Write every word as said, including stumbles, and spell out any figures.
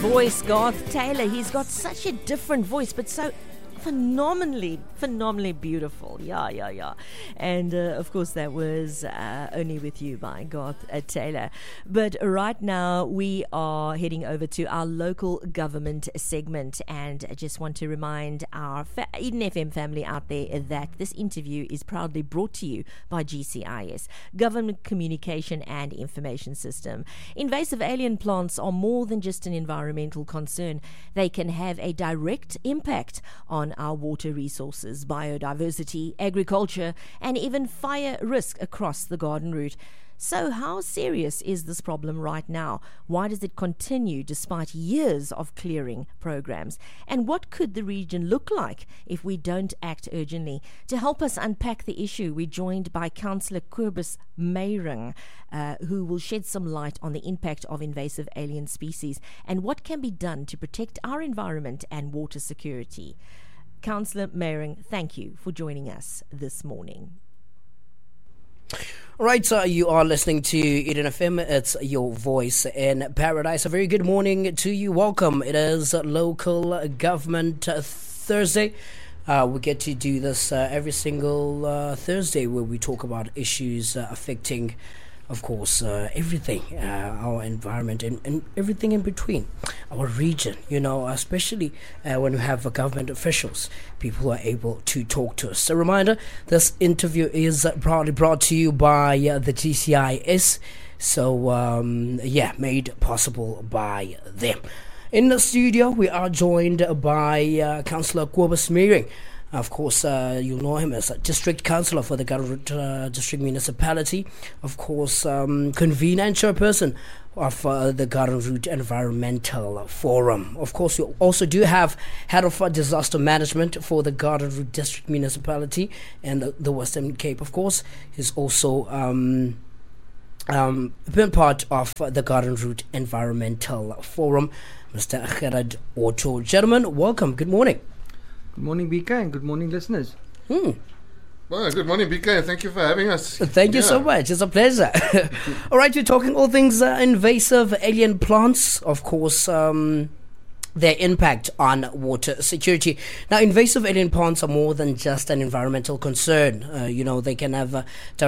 voice, Garth Taylor. He's got such a different voice, but so phenomenally, phenomenally beautiful. Yeah, yeah, yeah. And uh, of course, that was uh, Only With You by Garth uh, Taylor. But right now, we are heading over to our local government segment. And I just want to remind our fa- Eden F M family out there that this interview is proudly brought to you by G C I S, Government Communication and Information System. Invasive alien plants are more than just an environmental concern. They can have a direct impact on our water resources, biodiversity, agriculture, and even fire risk across the garden route. So how serious is this problem right now? Why does it continue despite years of clearing programs? And what could the region look like if we don't act urgently? To help us unpack the issue, we're joined by Councillor Kobus Meiring, uh, who will shed some light on the impact of invasive alien species and what can be done to protect our environment and water security. Councillor Meiring, thank you for joining us this morning. All right, so you are listening to Eden F M. It's your voice in paradise. A very good morning to you. Welcome. It is Local Government Thursday. Uh, we get to do this uh, every single uh, Thursday where we talk about issues uh, affecting, of course, uh, everything, uh, our environment and, and everything in between, our region, you know, especially uh, when we have uh, government officials, people who are able to talk to us. A reminder, this interview is uh, proudly brought to you by uh, the G C I S, so, um, yeah, made possible by them. In the studio, we are joined by uh, Councillor Kobus Meiring. Of course, uh, you'll know him as a district councillor for the Garden uh, District Municipality. Of course, um, convener and chairperson of uh, the Garden Route Environmental Forum. Of course, you also do have head of uh, disaster management for the Garden Route District Municipality and the, the Western Cape. Of course, he's also um, um, been part of uh, the Garden Route Environmental Forum. Mister Gerard Otto. Gentlemen, welcome. Good morning. Good morning, B K, and good morning, listeners. Hmm. Well, good morning, B K. Thank you for having us. Thank you yeah. so much. It's a pleasure. All right, we're talking all things uh, invasive alien plants, of course, um, their impact on water security. Now, invasive alien plants are more than just an environmental concern. Uh, you know, they can have uh,